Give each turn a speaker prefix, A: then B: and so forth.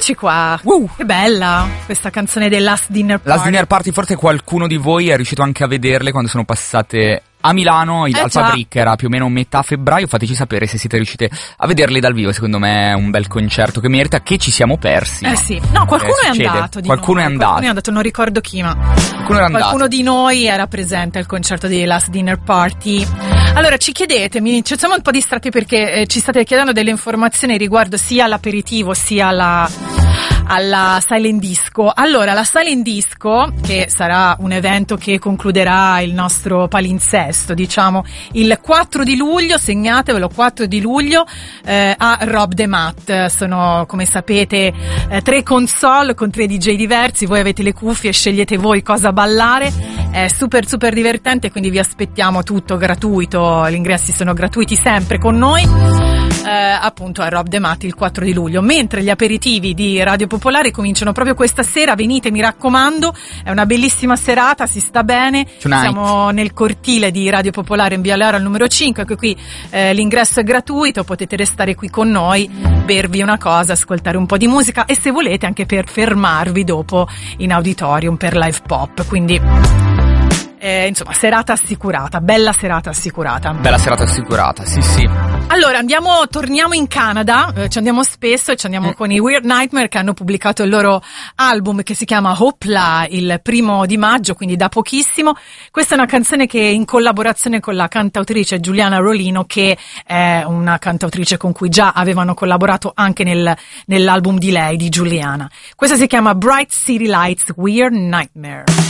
A: Eccoci qua. Che bella questa canzone del Last Dinner Party.
B: Last Dinner Party, forse qualcuno di voi è riuscito anche a vederle quando sono passate a Milano, al Fabric, era più o meno metà febbraio. Fateci sapere se siete riuscite a vederli dal vivo. Secondo me è un bel concerto che merita, che ci siamo persi.
A: Sì, no, qualcuno è andato.
B: Qualcuno è andato,
A: non ricordo chi, ma
B: qualcuno
A: di noi era presente al concerto di Last Dinner Party. Allora, ci chiedete, ci siamo un po' distratti perché ci state chiedendo delle informazioni riguardo sia all'aperitivo sia alla Silent Disco. Allora, la Silent Disco, che sarà un evento che concluderà il nostro palinsesto, diciamo, il 4 di luglio, segnatevelo, 4 di luglio, a Rob the Mat. Sono, come sapete, 3 console con 3 DJ diversi, voi avete le cuffie, scegliete voi cosa ballare, è super super divertente, quindi vi aspettiamo, tutto gratuito, gli ingressi sono gratuiti sempre con noi, appunto a Rob the Mat il 4 di luglio, mentre gli aperitivi di Radio Popolare cominciano proprio questa sera. Venite, mi raccomando, è una bellissima serata, si sta bene.
B: Tonight.
A: Siamo nel cortile di Radio Popolare in Via Learo al numero 5, anche qui l'ingresso è gratuito, potete restare qui con noi, bervi una cosa, ascoltare un po' di musica e se volete anche per fermarvi dopo in auditorium per live pop, quindi insomma, serata assicurata, bella serata assicurata.
B: Bella serata assicurata, sì.
A: Allora, torniamo in Canada, ci andiamo spesso e ci andiamo con i Weird Nightmare, che hanno pubblicato il loro album che si chiama Hopla il 1 di maggio, quindi da pochissimo. Questa è una canzone che è in collaborazione con la cantautrice Giuliana Rolino, che è una cantautrice con cui già avevano collaborato anche nell'album di lei, di Giuliana. Questa si chiama Bright City Lights Weird Nightmare.